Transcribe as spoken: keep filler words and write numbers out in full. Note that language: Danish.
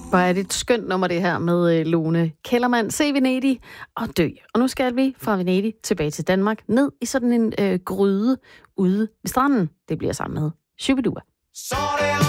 Hvor er det et skønt nummer, det her med Lone Kellermann. Se Venedig og dø. Og nu skal vi fra Venedig tilbage til Danmark, ned i sådan en øh, gryde ude ved stranden. Det bliver sammen med Shubidua.